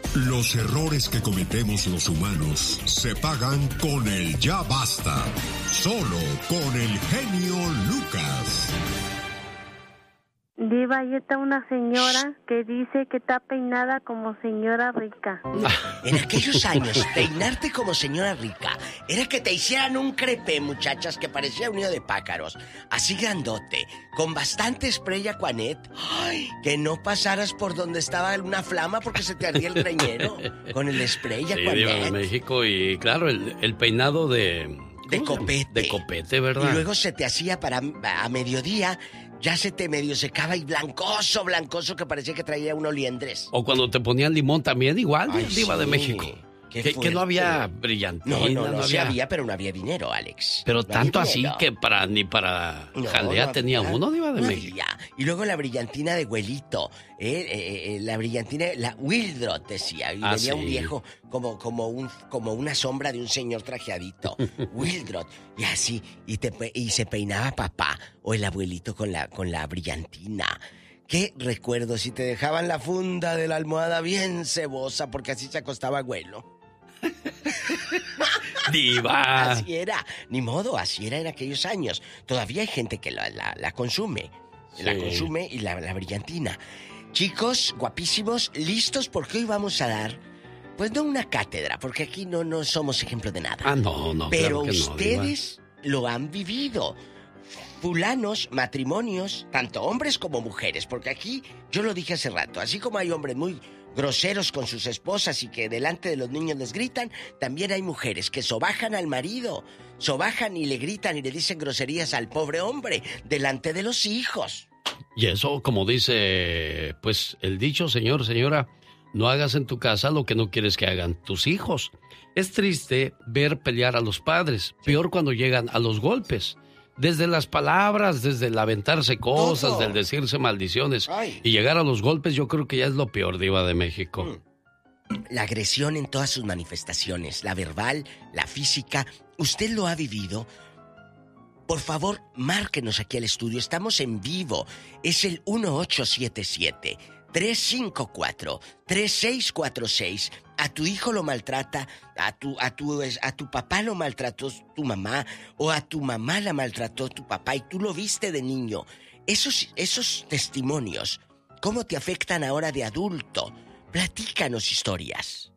Los errores que cometemos los humanos se pagan con el ya basta. Solo con el genio Lucas. Diva, ahí está una señora que dice que está peinada como señora rica. En aquellos años, peinarte como señora rica era que te hicieran un crepé, muchachas, que parecía un nido de pájaros, así grandote, con bastante spray Aquanet. ¡Ay! Que no pasaras por donde estaba una flama porque se te ardía el greñero con el spray Aquanet. Sí, Diva de México, y claro, el peinado de copete. De copete, ¿verdad? Y luego se te hacía a mediodía. Ya se te medio secaba y blancoso, que parecía que traía unos liendres. O cuando te ponían limón también, igual, Diva sí, de México. Que no había brillantina. No había, pero no había dinero, Alex. Pero no tanto así que ni para jalea tenía uno, Diva de México. Y luego la brillantina de güelito, la brillantina, la Wildrot decía, y venía un viejo como una sombra de un señor trajeadito, Wildrot, y así, y se peinaba papá o el abuelito con la brillantina. ¿Qué recuerdo si te dejaban la funda de la almohada bien cebosa porque así se acostaba abuelo? Diva. Así era, ni modo, así era en aquellos años. Todavía hay gente que la consume. Sí. La consume y la brillantina. Chicos, guapísimos, listos porque hoy vamos a dar, pues no una cátedra, porque aquí no somos ejemplo de nada. No. Pero claro que ustedes no, lo han vivido. Fulanos, matrimonios, tanto hombres como mujeres, porque aquí, yo lo dije hace rato, así como hay hombres muy groseros con sus esposas y que delante de los niños les gritan, también hay mujeres que sobajan al marido, sobajan y le gritan y le dicen groserías al pobre hombre delante de los hijos. Y eso, como dice, pues, el dicho, señor, señora, no hagas en tu casa lo que no quieres que hagan tus hijos. Es triste ver pelear a los padres, peor cuando llegan a los golpes. Desde las palabras, desde el aventarse cosas, del decirse maldiciones. Ay. Y llegar a los golpes, yo creo que ya es lo peor, Diva de México. La agresión en todas sus manifestaciones, la verbal, la física, ¿usted lo ha vivido? Por favor, márquenos aquí al estudio, estamos en vivo. Es el 1877-354-3646. A tu hijo lo maltrata, a tu papá lo maltrató tu mamá, o a tu mamá la maltrató tu papá y tú lo viste de niño. Esos testimonios, ¿cómo te afectan ahora de adulto? Platícanos historias.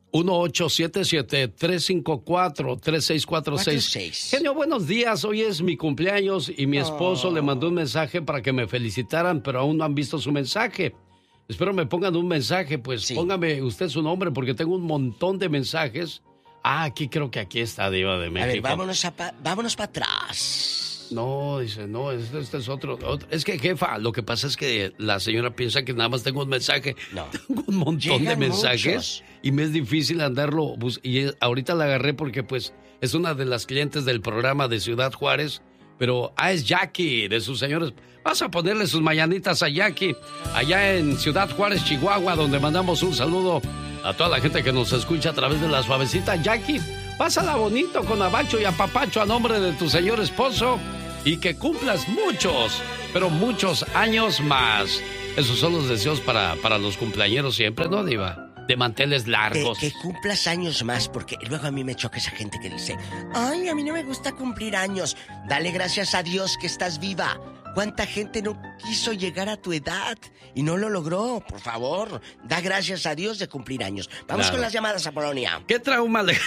1877-354-3646. Genio, buenos días. Hoy es mi cumpleaños y mi esposo le mandó un mensaje para que me felicitaran, pero aún no han visto su mensaje. Espero me pongan un mensaje, pues sí. Póngame usted su nombre porque tengo un montón de mensajes. Aquí creo que aquí está, Diva de México. A ver, vámonos para atrás. No, dice, no, este es otro. Es que, jefa, lo que pasa es que la señora piensa que nada más tengo un mensaje. No. Tengo un montón de mensajes muchos. Y me es difícil andarlo. Y ahorita la agarré porque, pues, es una de las clientes del programa de Ciudad Juárez. Pero, es Jackie, de sus señores. Vas a ponerle sus mañanitas a Jackie, allá en Ciudad Juárez, Chihuahua, donde mandamos un saludo a toda la gente que nos escucha a través de la suavecita. Jackie, pásala bonito con abacho y apapacho a nombre de tu señor esposo y que cumplas muchos, pero muchos años más. Esos son los deseos para los cumpleañeros siempre, ¿no, Diva? De manteles largos. Que cumplas años más, porque luego a mí me choca esa gente que dice, ay, a mí no me gusta cumplir años. Dale gracias a Dios que estás viva. ¿Cuánta gente no quiso llegar a tu edad y no lo logró? Por favor, da gracias a Dios de cumplir años. Vamos con las llamadas a Polonia. ¿Qué trauma le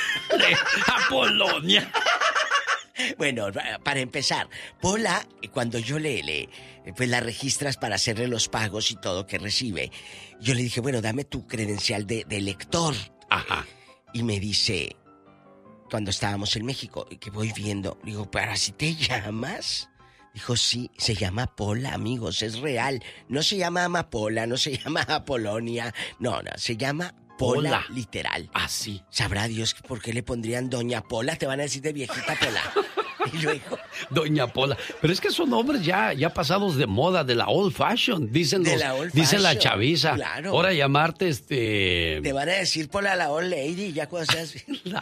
a Polonia? Bueno, para empezar, Pola, cuando yo pues la registras para hacerle los pagos y todo que recibe, yo le dije, bueno, dame tu credencial de lector. Ajá. Y me dice, cuando estábamos en México, que voy viendo, digo, ¿pero así te llamas? Dijo, sí, se llama Pola, amigos, es real. No se llama Amapola, no se llama Apolonia, no, se llama Pola, literal. Así. Sabrá Dios por qué le pondrían Doña Pola, te van a decir de viejita Pola. Y luego... Doña Pola. Pero es que son nombres ya pasados de moda, de la old fashion, dicen la chaviza. Claro. Ahora llamarte Te van a decir Pola la old lady, ya cuando seas...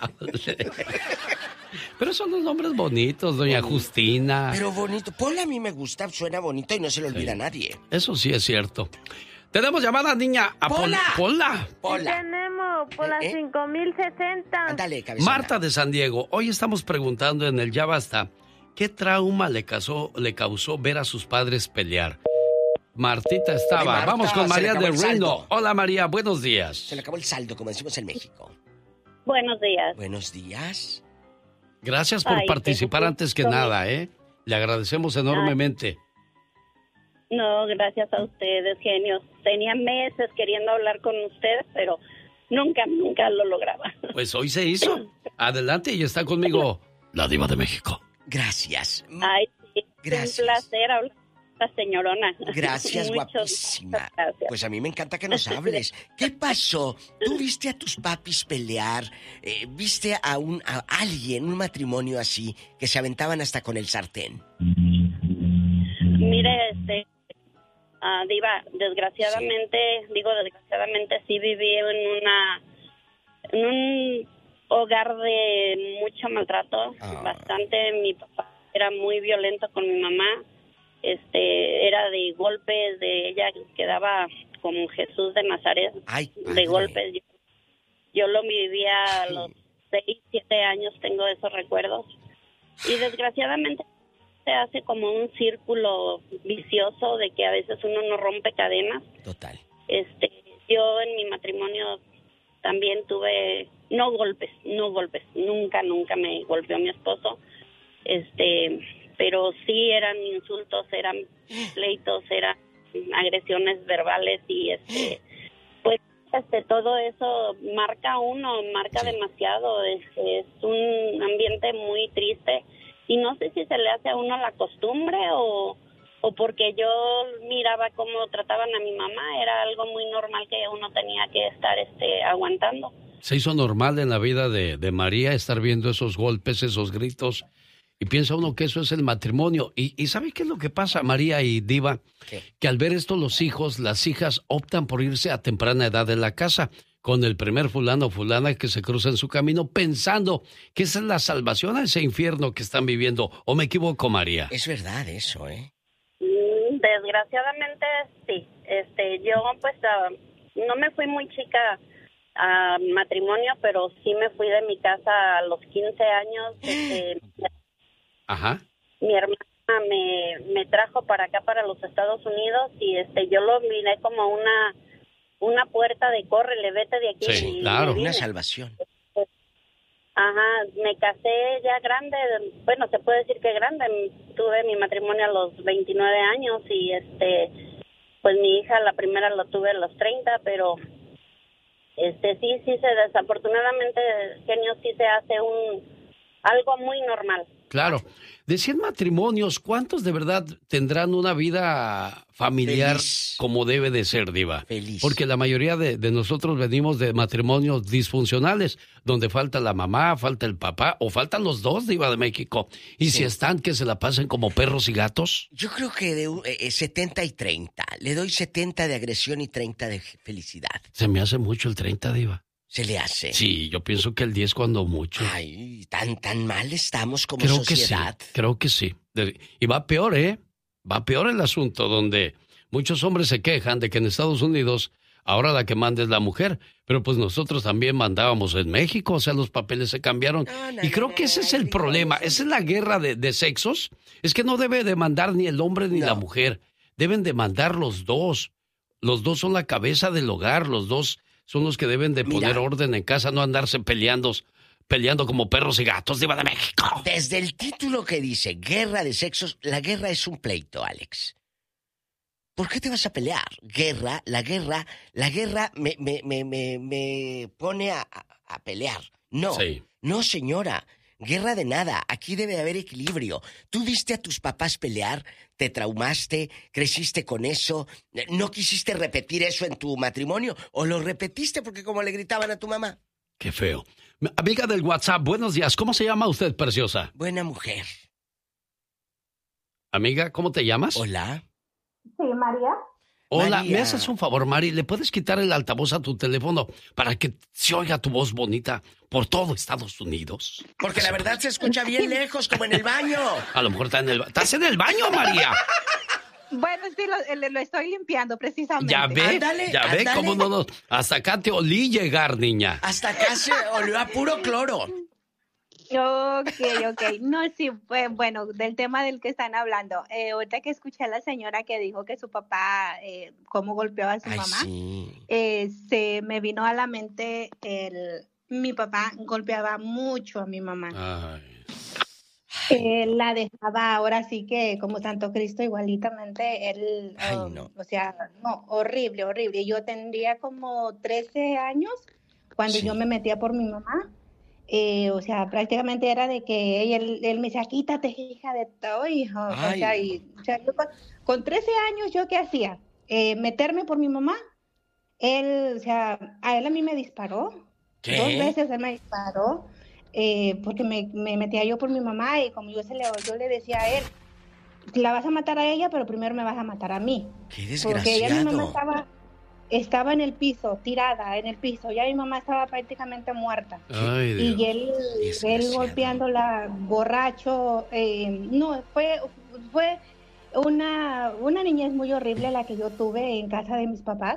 Pero son los nombres bonitos, doña Justina. Pero bonito. Pola a mí me gusta, suena bonito y no se le olvida a nadie. Eso sí es cierto. Tenemos llamada, niña. Pola. Tenemos por las 5060. Ándale, cabezona. Marta de San Diego. Hoy estamos preguntando en el Ya Basta, ¿qué trauma le causó ver a sus padres pelear? Martita estaba. Marta, vamos con María de Reno. Reno. Hola, María, buenos días. Se le acabó el saldo, como decimos en México. Buenos días. Buenos días. Gracias por participar antes que nada, ¿eh? Le agradecemos enormemente. No, gracias a ustedes, genios. Tenía meses queriendo hablar con ustedes, pero nunca lo lograba. Pues hoy se hizo. Adelante, y está conmigo la Diva de México. Gracias. Ay, sí, Gracias. un placer hablar con la señorona. Gracias, guapísima. Gracias. Pues a mí me encanta que nos hables. ¿Qué pasó? ¿Tú viste a tus papis pelear? ¿Viste a alguien, un matrimonio así, que se aventaban hasta con el sartén? Mire, Diva, desgraciadamente sí viví en un hogar de mucho maltrato, bastante. Mi papá era muy violento con mi mamá, era de golpes, ella quedaba como Jesús de Nazaret. Ay, de golpes. Yo lo vivía a los 6, 7 años, tengo esos recuerdos. Y desgraciadamente se hace como un círculo vicioso de que a veces uno no rompe cadenas. Total. Yo en mi matrimonio también tuve no golpes, nunca me golpeó mi esposo. Pero sí eran insultos, eran pleitos, eran agresiones verbales y todo eso marca demasiado. Es un ambiente muy triste. Y no sé si se le hace a uno la costumbre o porque yo miraba cómo trataban a mi mamá, era algo muy normal que uno tenía que estar aguantando. Se hizo normal en la vida de María estar viendo esos golpes, esos gritos, y piensa uno que eso es el matrimonio. ¿Y sabe qué es lo que pasa, María y Diva? ¿Qué? Que al ver esto los hijos, las hijas optan por irse a temprana edad de la casa con el primer fulano o fulana que se cruza en su camino, pensando que esa es la salvación a ese infierno que están viviendo. ¿O me equivoco, María? Es verdad eso, ¿eh? Desgraciadamente, sí. Yo, pues, no me fui muy chica a matrimonio, pero sí me fui de mi casa a los 15 años. Ajá. Mi hermana me trajo para acá, para los Estados Unidos, y yo lo miré como una puerta de córrele, vete de aquí. Sí, claro. Una salvación. Ajá, me casé ya grande, bueno, se puede decir que grande. Tuve mi matrimonio a los 29 años y pues mi hija, la primera, la tuve a los 30, pero desafortunadamente, genio, sí se hace algo muy normal. Claro. De 100 matrimonios, ¿cuántos de verdad tendrán una vida familiar feliz, como debe de ser, Diva? Feliz. Porque la mayoría de nosotros venimos de matrimonios disfuncionales, donde falta la mamá, falta el papá, o faltan los dos, Diva de México. Y si están, que se la pasen como perros y gatos. Yo creo que de 70 y 30. Le doy 70 de agresión y 30 de felicidad. Se me hace mucho el 30, Diva. ¿Se le hace? Sí, yo pienso que el 10 cuando mucho. Ay, tan mal estamos como creo sociedad. Creo que sí. Y va peor, ¿eh? Va peor el asunto, donde muchos hombres se quejan de que en Estados Unidos ahora la que manda es la mujer, pero pues nosotros también mandábamos en México, o sea, los papeles se cambiaron. Y creo que ese es el problema, esa es la guerra de sexos. Es que no debe demandar ni el hombre ni la mujer, deben demandar los dos. Los dos son la cabeza del hogar, los dos son los que deben de poner orden en casa, no andarse peleando como perros y gatos, Diva de México. Desde el título que dice Guerra de Sexos, la guerra es un pleito, Alex. ¿Por qué te vas a pelear? La guerra me pone a pelear. No, no, señora. Guerra de nada. Aquí debe haber equilibrio. ¿Tú viste a tus papás pelear? ¿Te traumaste? ¿Creciste con eso? ¿No quisiste repetir eso en tu matrimonio? ¿O lo repetiste porque como le gritaban a tu mamá? Qué feo. Amiga del WhatsApp, buenos días. ¿Cómo se llama usted, preciosa? Buena mujer. Amiga, ¿cómo te llamas? Hola. Sí, María. Hola, María. ¿me haces un favor, Mari? ¿Le puedes quitar el altavoz a tu teléfono para que se oiga tu voz bonita por todo Estados Unidos? Porque la verdad se escucha bien lejos, como en el baño. A lo mejor está en el baño. ¡Estás en el baño, María! Bueno, sí, lo estoy limpiando precisamente. Ya ve, Ándale. cómo no. Hasta acá te olí llegar, niña. Hasta acá se olió a puro cloro. Ok. No, sí, pues, bueno, del tema del que están hablando. Ahorita que escuché a la señora que dijo que su papá, cómo golpeaba a su mamá, sí. se me vino a la mente mi papá golpeaba mucho a mi mamá. La dejaba ahora sí que como Santo Cristo igualitamente, él, no. o sea, no, horrible. Yo tendría como 13 años cuando yo me metía por mi mamá. O sea, prácticamente era de que él me decía, quítate, hija de todo, hijo. O sea, yo con 13 años, ¿yo qué hacía? Meterme por mi mamá. Él, o sea, a mí me disparó. ¿Qué? 2 veces él me disparó, porque me metía yo por mi mamá y como yo le decía a él, la vas a matar a ella, pero primero me vas a matar a mí. ¡Qué desgraciado! Porque ella, mi mamá estaba en el piso, tirada en el piso. Ya mi mamá estaba prácticamente muerta. Ay, Dios. Y él golpeándola, borracho. No, fue una niñez muy horrible la que yo tuve en casa de mis papás.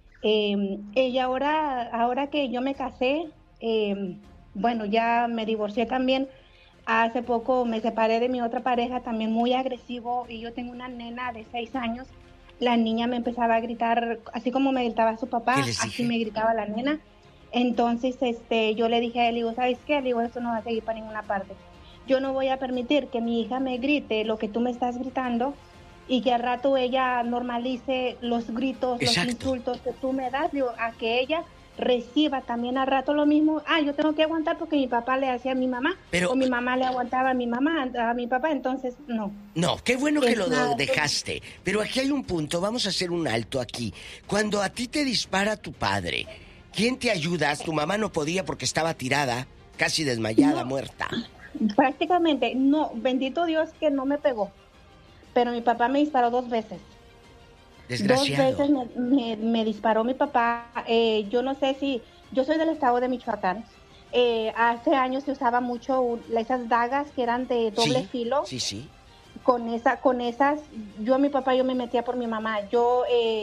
Ella ahora que yo me casé, bueno, ya me divorcié también. Hace poco me separé de mi otra pareja, también muy agresivo. Y yo tengo una nena de 6 años. La niña me empezaba a gritar, así como me gritaba su papá, así me gritaba la nena. Entonces, yo le dije a él, digo, ¿sabes qué? Digo, esto no va a seguir para ninguna parte. Yo no voy a permitir que mi hija me grite lo que tú me estás gritando y que al rato ella normalice los gritos, los insultos que tú me das. Digo, a que ella reciba también al rato lo mismo. Yo tengo que aguantar porque mi papá le hacía a mi mamá, o mi mamá le aguantaba a mi papá, entonces no. No, qué bueno que lo dejaste, pero aquí hay un punto, vamos a hacer un alto aquí. Cuando a ti te dispara tu padre, ¿quién te ayuda? Tu mamá no podía porque estaba tirada, casi desmayada, muerta. Prácticamente, no, bendito Dios que no me pegó, pero mi papá me disparó 2 veces. Desgraciado. 2 veces me disparó mi papá. Yo no sé si... Yo soy del estado de Michoacán. Hace años se usaba mucho esas dagas que eran de doble filo. Sí. Con esas, yo me metía por mi mamá. Yo,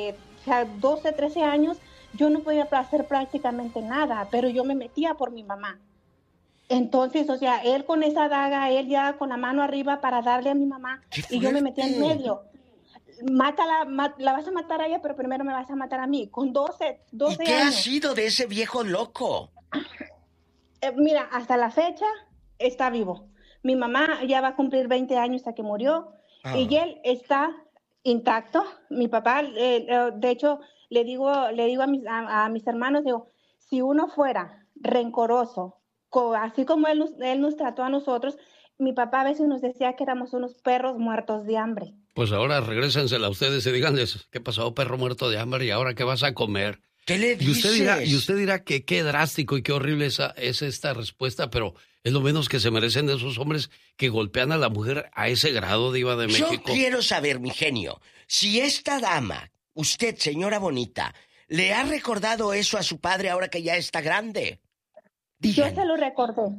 12, 13 años, yo no podía hacer prácticamente nada, pero yo me metía por mi mamá. Entonces, o sea, él con esa daga, él ya con la mano arriba para darle a mi mamá, y yo me metía en medio. Mátala, la vas a matar a ella, pero primero me vas a matar a mí, con 12 años. ¿Y qué ha sido de ese viejo loco? Mira, hasta la fecha está vivo. Mi mamá ya va a cumplir 20 años hasta que murió, y él está intacto. Mi papá, de hecho, le digo a mis hermanos, digo, si uno fuera rencoroso, así como él nos trató a nosotros, mi papá a veces nos decía que éramos unos perros muertos de hambre. Pues ahora regrésensela a ustedes y díganles, ¿qué pasó, perro muerto de hambre? ¿Y ahora qué vas a comer? ¿Qué le dices? Y usted dirá que qué drástico y qué horrible es esta respuesta, pero es lo menos que se merecen de esos hombres que golpean a la mujer a ese grado, Diva de México. Yo quiero saber, mi genio, si esta dama, usted, señora bonita, ¿le ha recordado eso a su padre ahora que ya está grande? Yo se lo recordé.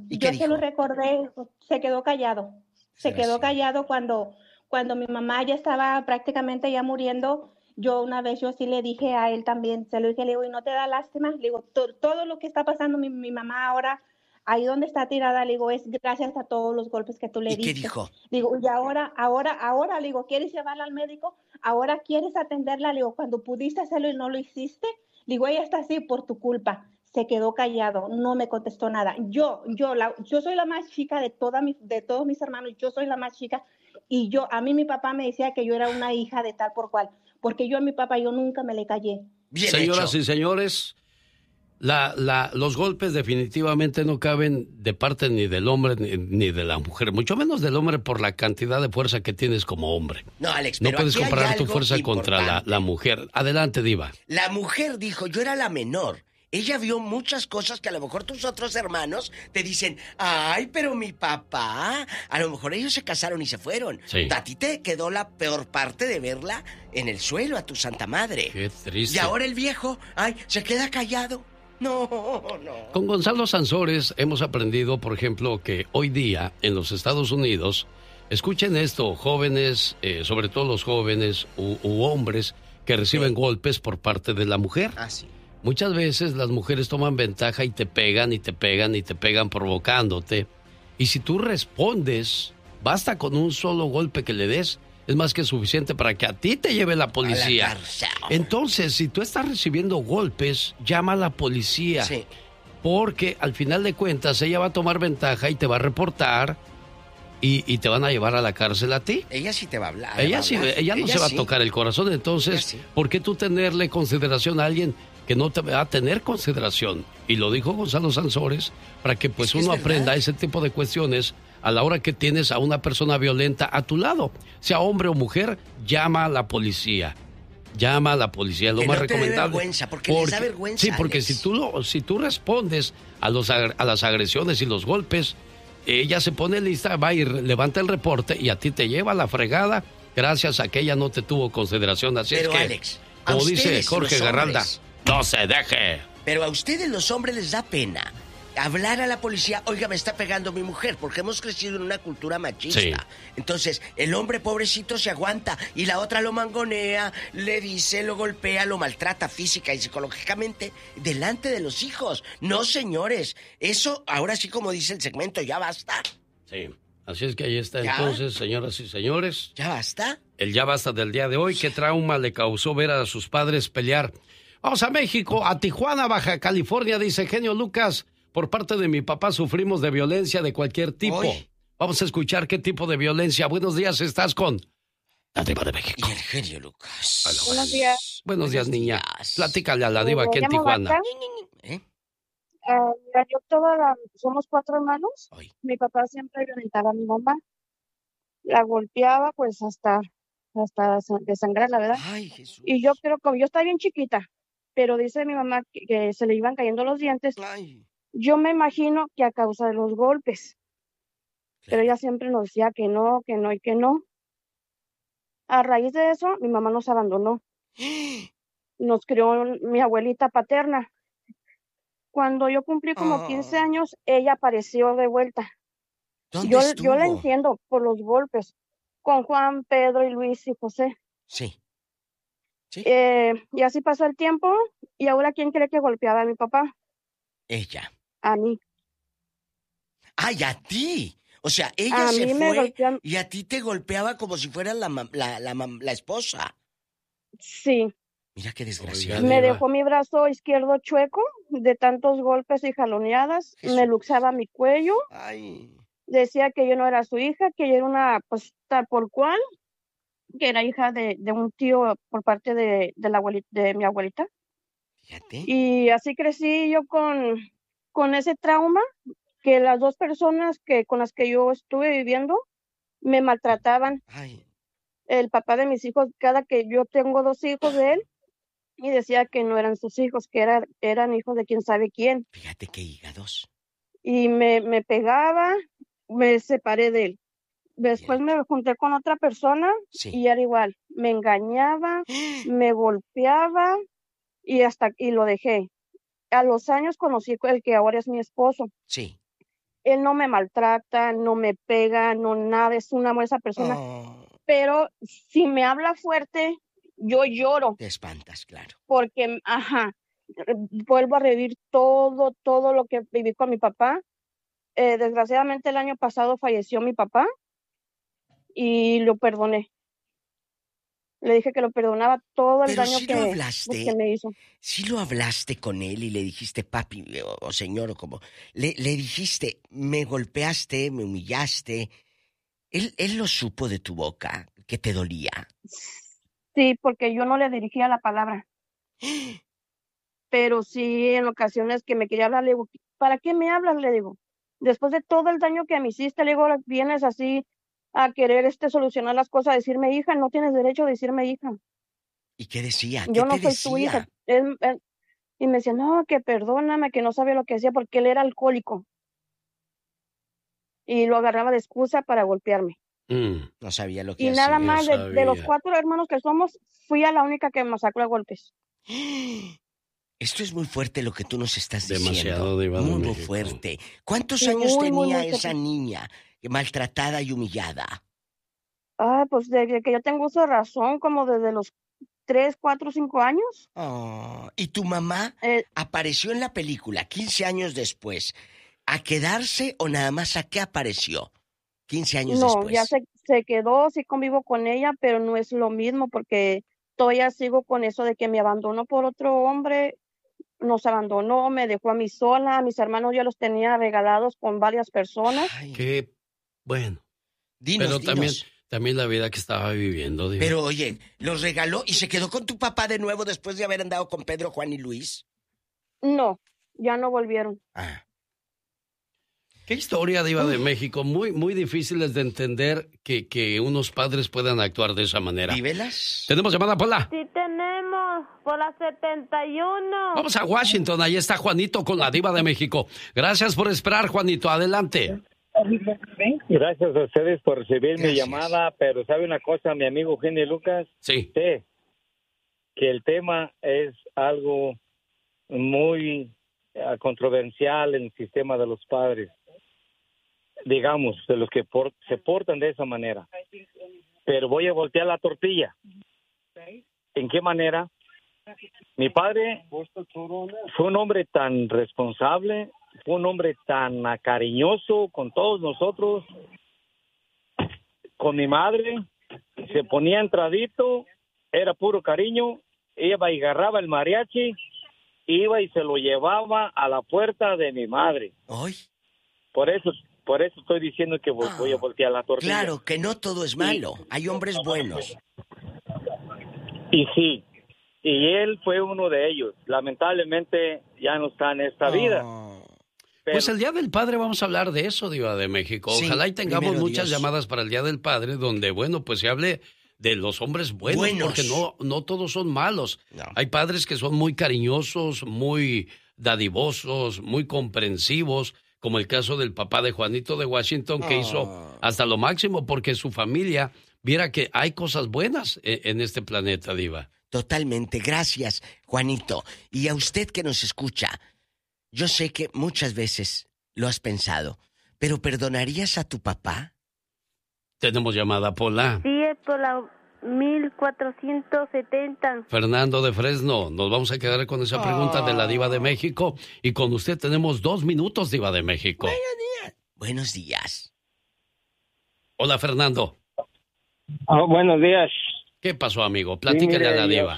Se quedó callado. Se quedó callado cuando mi mamá ya estaba prácticamente ya muriendo. Yo una vez sí le dije a él también, se lo dije, le digo, ¿y no te da lástima? Le digo, todo lo que está pasando mi mamá ahora, ahí donde está tirada, le digo, es gracias a todos los golpes que tú le diste. ¿Y qué dijo? Le digo, y ahora, le digo, ¿quieres llevarla al médico? ¿Ahora quieres atenderla? Le digo, cuando pudiste hacerlo y no lo hiciste, le digo, ella está así por tu culpa. Se quedó callado, no me contestó nada. Yo soy la más chica de todos mis hermanos, yo soy la más chica, y a mí mi papá me decía que yo era una hija de tal por cual, porque yo a mi papá yo nunca me le callé. Bien Señoras hecho. Y señores, los golpes definitivamente no caben de parte ni del hombre ni de la mujer, mucho menos del hombre por la cantidad de fuerza que tienes como hombre. No, Alex, no puedes comparar tu fuerza contra la mujer. Adelante, Diva. La mujer dijo, yo era la menor. Ella vio muchas cosas que a lo mejor tus otros hermanos te dicen, ay, pero mi papá, a lo mejor ellos se casaron y se fueron. Sí. A ti te quedó la peor parte de verla en el suelo, a tu santa madre. Qué triste. Y ahora el viejo, ay, se queda callado. No. Con Gonzalo Sansores hemos aprendido, por ejemplo, que hoy día en los Estados Unidos Escuchen esto, jóvenes, sobre todo los jóvenes u hombres que reciben golpes por parte de la mujer. Ah, sí. Muchas veces las mujeres toman ventaja y te pegan y te pegan y te pegan provocándote. Y si tú respondes, basta con un solo golpe que le des, es más que suficiente para que a ti te lleve la policía. Entonces, si tú estás recibiendo golpes, llama a la policía. Sí. Porque al final de cuentas ella va a tomar ventaja y te va a reportar y te van a llevar a la cárcel a ti. Ella sí te va a hablar. Ella no se va a tocar el corazón. Entonces, ¿por qué tú tenerle consideración a alguien que no te va a tener consideración? Y lo dijo Gonzalo Sansores, para que pues uno aprenda ese tipo de cuestiones a la hora que tienes a una persona violenta a tu lado. Sea hombre o mujer, llama a la policía. Llama a la policía, es lo más recomendable. Vergüenza, porque les da vergüenza. Sí, porque si tú respondes a las agresiones y los golpes, ella se pone lista, va y levanta el reporte y a ti te lleva la fregada gracias a que ella no te tuvo consideración. Así pero es que, Alex, como dice Jorge Garralda, no se deje. Pero a ustedes los hombres les da pena hablar a la policía, oiga, me está pegando mi mujer, porque hemos crecido en una cultura machista. Sí. Entonces, el hombre pobrecito se aguanta y la otra lo mangonea, le dice, lo golpea, lo maltrata física y psicológicamente delante de los hijos. No, señores, eso ahora sí, como dice el segmento, ya basta. Sí, así es que ahí está. ¿Ya? Entonces, señoras y señores. ¿Ya basta? El ya basta del día de hoy. ¿Qué trauma le causó ver a sus padres pelear? Vamos a México, a Tijuana, Baja California, dice Genio Lucas. Por parte de mi papá sufrimos de violencia de cualquier tipo. Uy. Vamos a escuchar qué tipo de violencia. Buenos días, estás con la Diva de México. Y el Genio Lucas. Hola, buenos días. Buenos días, niña. Platícale a la Diva aquí en Tijuana. Somos 4 hermanos. Uy. Mi papá siempre violentaba a mi mamá. La golpeaba pues hasta desangrar, la verdad. Ay, Jesús. Y yo creo que yo estaba bien chiquita, pero dice mi mamá que se le iban cayendo los dientes. Ay. Yo me imagino que a causa de los golpes. Pero ella siempre nos decía que no y que no. A raíz de eso, mi mamá nos abandonó. Nos crió mi abuelita paterna. Cuando yo cumplí como 15 años, ella apareció de vuelta. Yo la entiendo por los golpes. Con Juan, Pedro y Luis y José. Sí. ¿Sí? Y así pasó el tiempo. ¿Y ahora quién cree que golpeaba a mi papá? Ella. A mí. ¡Ay, a ti! O sea, ella se fue y a ti te golpeaba como si fueras la esposa. Sí. Mira qué desgraciado. Me dejó mi brazo izquierdo chueco de tantos golpes y jaloneadas. Jesús. Me luxaba mi cuello. Ay. Decía que yo no era su hija, que yo era una, pues, tal por cual, que era hija de un tío por parte de mi abuelita. Fíjate. Y así crecí yo con ese trauma, que las 2 personas con las que yo estuve viviendo me maltrataban. Ay. El papá de mis hijos, cada que yo tengo 2 hijos de él, y decía que no eran sus hijos, que eran hijos de quién sabe quién. Fíjate qué hígados. Y me pegaba, me separé de él. Después me junté con otra persona, sí. Y era igual. Me engañaba, me golpeaba y lo dejé. A los años conocí el que ahora es mi esposo. Sí. Él no me maltrata, no me pega, no nada, es una buena persona. Oh. Pero si me habla fuerte, yo lloro. Te espantas, claro. Porque, vuelvo a revivir todo lo que viví con mi papá. Desgraciadamente el año pasado falleció mi papá y lo perdoné. Le dije que lo perdonaba todo el daño que me hizo. Sí lo hablaste con él y le dijiste, papi o señor o como... Le dijiste, me golpeaste, me humillaste. ¿Él lo supo de tu boca, que te dolía? Sí, porque yo no le dirigía la palabra. Pero sí, en ocasiones que me quería hablar, le digo, ¿para qué me hablas? Le digo, después de todo el daño que me hiciste, le digo, vienes así a querer solucionar las cosas, a decirme hija, no tienes derecho a decirme hija. ¿Y qué decía? Yo no soy tu hija. Y me decía, no, que perdóname, que no sabía lo que decía, porque él era alcohólico. Y lo agarraba de excusa para golpearme. No sabía lo que hacía. Y nada más, de los 4 hermanos que somos, fui a la única que me masacró a golpes. Esto es muy fuerte lo que tú nos estás demasiado diciendo. Muy fuerte. ¿Cuántos años tenía esa niña maltratada y humillada? Pues desde que yo tengo uso de razón, como desde los 3, 4, 5 años. Oh, ¿y tu mamá apareció en la película 15 años después? ¿A quedarse o nada más a qué apareció 15 años después? No, ya se quedó, sí convivo con ella, pero no es lo mismo porque todavía sigo con eso de que me abandonó por otro hombre, nos abandonó, me dejó a mí sola, a mis hermanos yo los tenía regalados con varias personas. Ay, qué bueno. Dinos. También la vida que estaba viviendo. Digo. Pero oye, los regaló y se quedó con tu papá de nuevo después de haber andado con Pedro, Juan y Luis. No, ya no volvieron. Qué historia, Diva de México. Muy, muy difíciles de entender que unos padres puedan actuar de esa manera. ¿Vívelas? ¿Tenemos llamada, Pola? Sí tenemos, por la 71. Vamos a Washington, ahí está Juanito con la Diva de México. Gracias por esperar, Juanito, adelante. Gracias a ustedes por recibir mi llamada, pero ¿sabe una cosa, mi amigo Genio Lucas? Sí. Sé que el tema es algo muy controversial en el sistema de los padres, digamos, de los que se portan de esa manera. Pero voy a voltear la tortilla. ¿En qué manera? Mi padre fue un hombre tan responsable, fue un hombre tan cariñoso con todos nosotros. Con mi madre se ponía entradito, era puro cariño, iba y agarraba el mariachi, iba y se lo llevaba a la puerta de mi madre. ¿Ay? Por eso estoy diciendo que voy a voltear la tortilla. Claro, que no todo es malo, hay hombres buenos. Y sí, y él fue uno de ellos. Lamentablemente ya no está en esta vida. Pero... Pues el Día del Padre vamos a hablar de eso, Diva de México. Sí, ojalá y tengamos muchas Dios. llamadas para el Día del Padre donde, bueno, pues se hable de los hombres buenos. Porque no todos son malos. No. Hay padres que son muy cariñosos, muy dadivosos, muy comprensivos, como el caso del papá de Juanito de Washington, que hizo hasta lo máximo porque su familia viera que hay cosas buenas en este planeta, Diva. Totalmente, gracias, Juanito. Y a usted que nos escucha, yo sé que muchas veces lo has pensado, pero ¿perdonarías a tu papá? Tenemos llamada, Pola. Sí, es por la 1470. Fernando de Fresno, nos vamos a quedar con esa pregunta de la Diva de México. Y con usted tenemos 2 minutos, Diva de México. Buenos días. Hola, Fernando. Buenos días. ¿Qué pasó, amigo? Platícale a la Diva.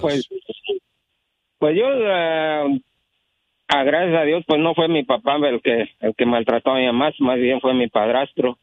Pues yo, gracias a Dios, pues no fue mi papá el que maltrató a mi mamá, más bien fue mi padrastro.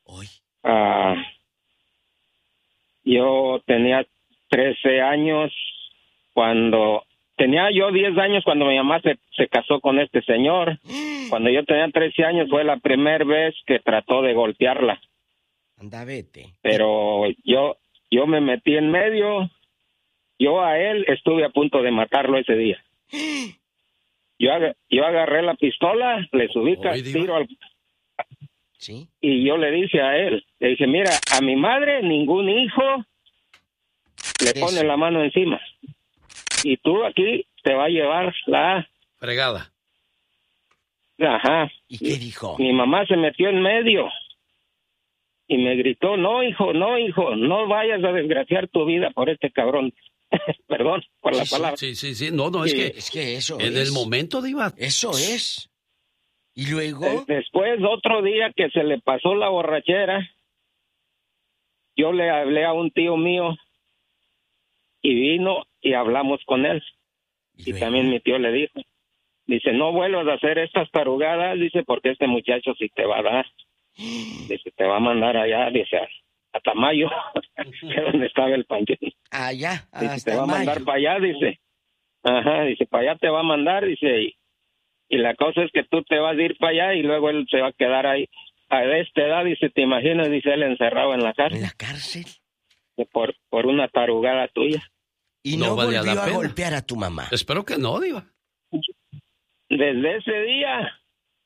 Yo tenía 13 años cuando... Tenía yo 10 años cuando mi mamá se casó con este señor. Cuando yo tenía 13 años fue la primera vez que trató de golpearla. Anda, vete. Pero yo me metí en medio. Yo a él estuve a punto de matarlo ese día. Yo agarré la pistola, le subí tiro al... ¿Sí? Y yo le dije a él, le dije, mira, a mi madre ningún hijo le pone la mano encima. Y tú aquí te va a llevar la... fregada. Ajá. ¿Y qué dijo? Mi mamá se metió en medio y me gritó, no hijo, no vayas a desgraciar tu vida por este cabrón. Perdón por la palabra. Sí. No, es que eso en el momento, Diva. Eso es. Y luego... Después, otro día que se le pasó la borrachera, yo le hablé a un tío mío y vino y hablamos con él. Y también mi tío le dijo, dice, no vuelvas a hacer estas tarugadas, dice, porque este muchacho sí te va a dar. Dice, te va a mandar allá, dice, a Tamayo, que donde estaba el panteón. Allá, dice, te va a mandar para allá, dice. Ajá, dice, para allá te va a mandar, dice, y la cosa es que tú te vas a ir para allá y luego él se va a quedar ahí. A esta edad, dice, te imaginas, dice, él encerrado en la cárcel. ¿En la cárcel? Por una tarugada tuya. ¿Y no volvió a golpear a tu mamá? Espero que no, Diva. Desde ese día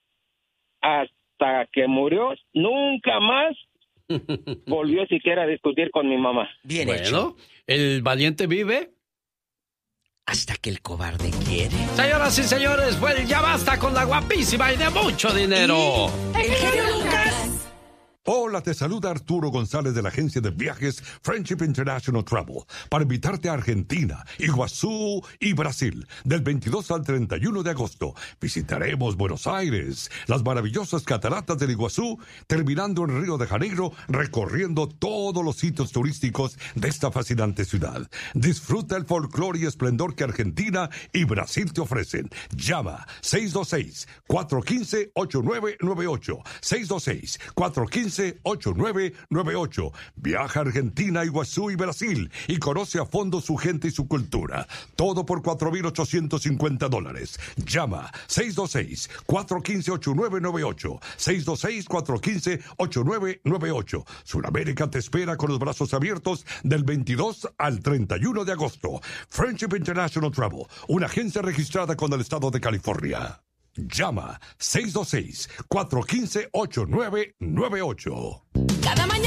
hasta que murió, nunca más volvió siquiera a discutir con mi mamá. Bien hecho. El valiente vive hasta que el cobarde quiere. Señoras y señores, pues ya basta con la guapísima y de mucho dinero. ¡El genio Lucas! Hola, te saluda Arturo González de la agencia de viajes Friendship International Travel para invitarte a Argentina, Iguazú y Brasil del 22 al 31 de agosto. Visitaremos Buenos Aires, las maravillosas cataratas del Iguazú, terminando en Río de Janeiro, recorriendo todos los sitios turísticos de esta fascinante ciudad. Disfruta el folclore y esplendor que Argentina y Brasil te ofrecen. Llama 626-415-8998. 626-415-8998. Viaja a Argentina, Iguazú y Brasil y conoce a fondo su gente y su cultura. Todo por $4,850. Llama 626-415-8998. 626-415-8998. Sudamérica te espera con los brazos abiertos del 22 al 31 de agosto. Friendship International Travel, una agencia registrada con el estado de California. Llama 626-415-8998. Cada mañana